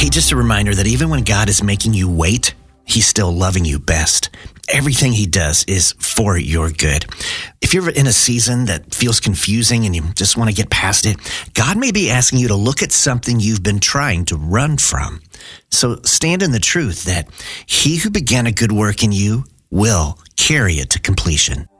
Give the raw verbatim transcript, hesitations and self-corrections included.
Hey, just a reminder that even when God is making you wait, He's still loving you best. Everything He does is for your good. If you're in a season that feels confusing and you just want to get past it, God may be asking you to look at something you've been trying to run from. So stand in the truth that He who began a good work in you will carry it to completion.